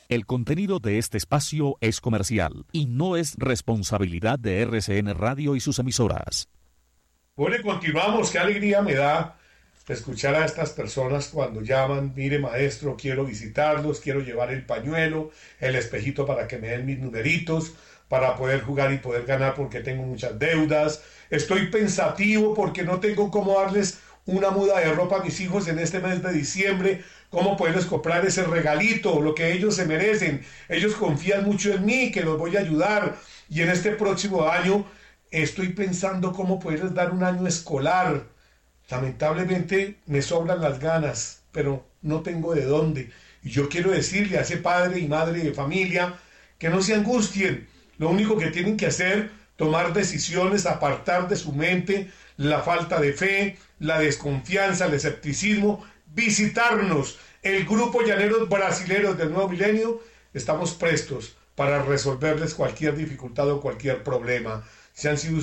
El contenido de este espacio es comercial y no es responsabilidad de RCN Radio y sus emisoras. Bueno, y continuamos. Qué alegría me da escuchar a estas personas cuando llaman: mire, maestro, quiero visitarlos, quiero llevar el pañuelo, el espejito para que me den mis numeritos, para poder jugar y poder ganar porque tengo muchas deudas. Estoy pensativo porque no tengo cómo darles una muda de ropa a mis hijos en este mes de diciembre, cómo poderles comprar ese regalito, lo que ellos se merecen. Ellos confían mucho en mí, que los voy a ayudar, y en este próximo año estoy pensando cómo poderles dar un año escolar. Lamentablemente me sobran las ganas, pero no tengo de dónde. Y yo quiero decirle a ese padre y madre de familia que no se angustien. Lo único que tienen que hacer, tomar decisiones, apartar de su mente la falta de fe, la desconfianza, el escepticismo, visitarnos. El grupo Llaneros Brasileros del Nuevo Milenio, estamos prestos para resolverles cualquier dificultad o cualquier problema. Si han sido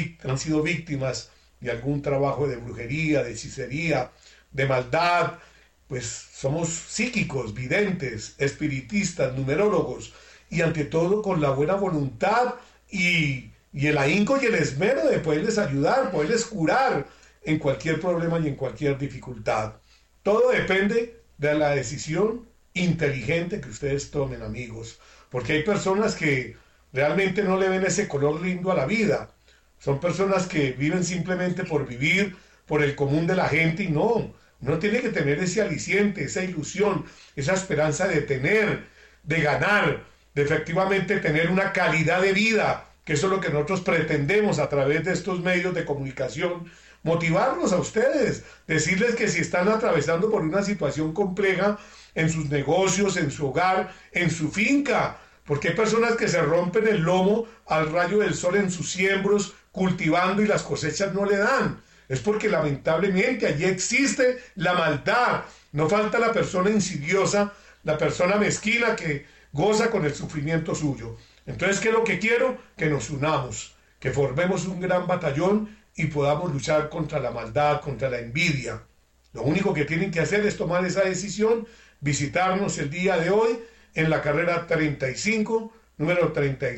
víctimas de algún trabajo de brujería, de hechicería, de maldad, pues somos psíquicos, videntes, espiritistas, numerólogos, y ante todo con la buena voluntad y el ahínco y el esmero de poderles ayudar, poderles curar en cualquier problema y en cualquier dificultad. Todo depende de la decisión inteligente que ustedes tomen, amigos, porque hay personas que realmente no le ven ese color lindo a la vida. Son personas que viven simplemente por vivir, por el común de la gente, y no tiene que tener ese aliciente, esa ilusión, esa esperanza de tener, de ganar, de efectivamente tener una calidad de vida, que eso es lo que nosotros pretendemos a través de estos medios de comunicación, motivarlos a ustedes, decirles que si están atravesando por una situación compleja en sus negocios, en su hogar, en su finca, porque hay personas que se rompen el lomo al rayo del sol en sus siembros, cultivando, y las cosechas no le dan. Es porque lamentablemente allí existe la maldad. No falta la persona insidiosa, la persona mezquina que goza con el sufrimiento suyo. Entonces, ¿qué es lo que quiero? Que nos unamos, que formemos un gran batallón y podamos luchar contra la maldad, contra la envidia. Lo único que tienen que hacer es tomar esa decisión, visitarnos el día de hoy en la carrera 35, número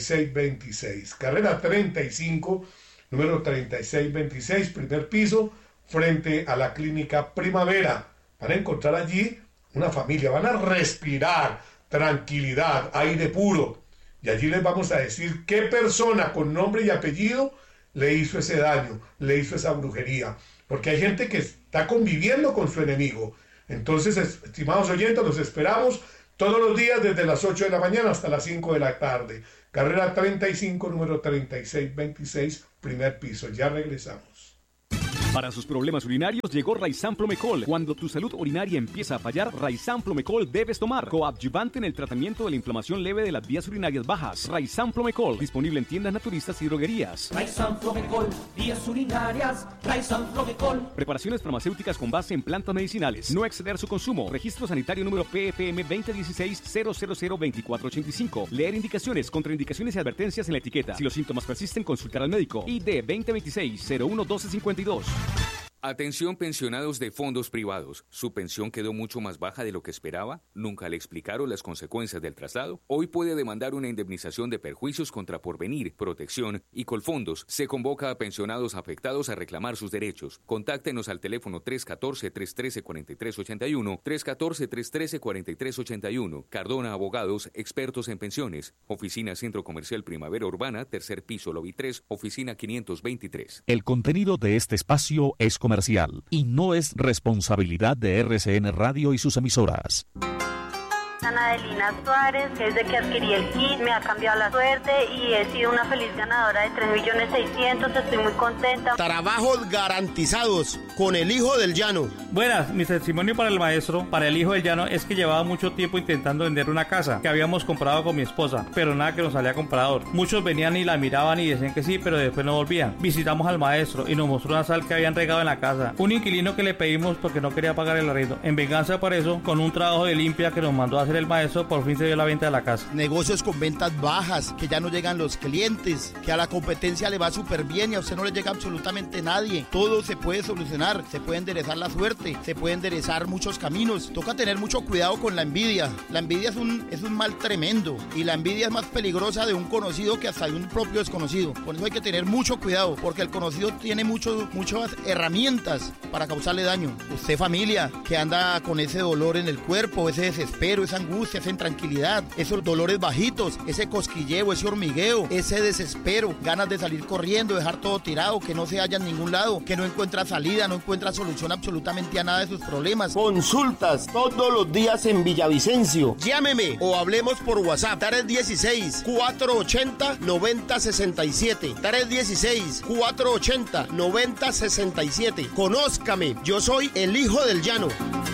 3626. Carrera 35, número 3626, primer piso, frente a la Clínica Primavera. Van a encontrar allí una familia, van a respirar tranquilidad, aire puro. Y allí les vamos a decir qué persona con nombre y apellido le hizo ese daño, le hizo esa brujería. Porque hay gente que está conviviendo con su enemigo. Entonces, estimados oyentes, los esperamos todos los días desde las 8 de la mañana hasta las 5 de la tarde. Carrera 35, número 3626, primer piso. Ya regresamos. Para sus problemas urinarios llegó Raizan Promecol. Cuando tu salud urinaria empieza a fallar, Raizan Promecol debes tomar. Coadyuvante en el tratamiento de la inflamación leve de las vías urinarias bajas. Raizan Promecol, disponible en tiendas naturistas y droguerías. Raizan Promecol, vías urinarias. Raizan Promecol. Preparaciones farmacéuticas con base en plantas medicinales. No exceder su consumo. Registro sanitario número PFM 2016-0002485. Leer indicaciones, contraindicaciones y advertencias en la etiqueta. Si los síntomas persisten, consultar al médico. ID 2026-011252. Atención pensionados de fondos privados. ¿Su pensión quedó mucho más baja de lo que esperaba? ¿Nunca le explicaron las consecuencias del traslado? Hoy puede demandar una indemnización de perjuicios contra Porvenir, Protección y Colfondos. Se convoca a pensionados afectados a reclamar sus derechos. Contáctenos al teléfono 314-313-4381, 314-313-4381. Cardona Abogados, expertos en pensiones. Oficina Centro Comercial Primavera Urbana, tercer piso, lobby 3, oficina 523. El contenido de este espacio es comercial y no es responsabilidad de RCN Radio y sus emisoras. Ana Adelina Suárez, desde que adquirí el kit me ha cambiado la suerte y he sido una feliz ganadora de 3.600.000, estoy muy contenta. Trabajos garantizados con el hijo del llano. Buenas, mi testimonio para el maestro, para el hijo del llano, es que llevaba mucho tiempo intentando vender una casa que habíamos comprado con mi esposa, pero nada que nos salía comprador. Muchos venían y la miraban y decían que sí, pero después no volvían. Visitamos al maestro y nos mostró una sal que habían regado en la casa, un inquilino que le pedimos porque no quería pagar el arriendo. En venganza por eso, con un trabajo de limpia que nos mandó a hacer ser el maestro, por fin se dio la venta de la casa. Negocios con ventas bajas, que ya no llegan los clientes, que a la competencia le va súper bien y a usted no le llega absolutamente nadie. Todo se puede solucionar, se puede enderezar la suerte, se puede enderezar muchos caminos. Toca tener mucho cuidado con la envidia. La envidia es un mal tremendo y la envidia es más peligrosa de un conocido que hasta de un propio desconocido. Por eso hay que tener mucho cuidado, porque el conocido tiene muchas herramientas para causarle daño. Usted, familia, que anda con ese dolor en el cuerpo, ese desespero, esa angustia, esa intranquilidad, esos dolores bajitos, ese cosquilleo, ese hormigueo, ese desespero, ganas de salir corriendo, dejar todo tirado, que no se halla en ningún lado, que no encuentra salida, no encuentra solución absolutamente a nada de sus problemas. Consultas todos los días en Villavicencio. Llámeme o hablemos por WhatsApp. 316-480-9067. 316-480-9067. Conózcame, yo soy el hijo del llano.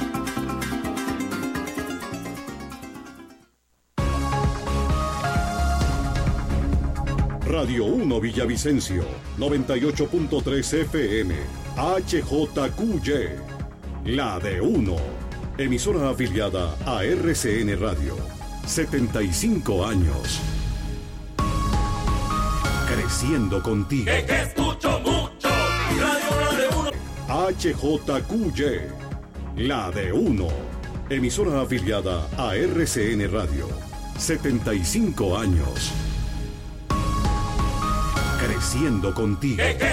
Radio 1 Villavicencio, 98.3 FM, HJQY, la de 1, emisora afiliada a RCN Radio, 75 años. Creciendo contigo. Es que escucho mucho Radio de 1. HJQY, la de 1, emisora afiliada a RCN Radio, 75 años. Creciendo contigo.